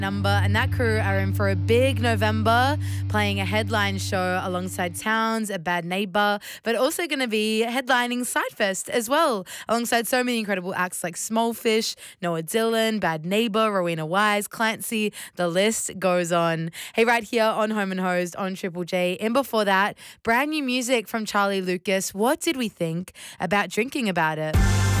Number, and that crew are in for a big November, playing a headline show alongside Towns, A Bad Neighbor, but also going to be headlining Sidefest as well, alongside so many incredible acts like Smallfish, Noah Dillon, Bad Neighbor, Rowena Wise, Clancy. The list goes on. Hey, right here on Home and Hosed on Triple J. And before that, brand new music from Charlie Lucas. What did we think about drinking about it?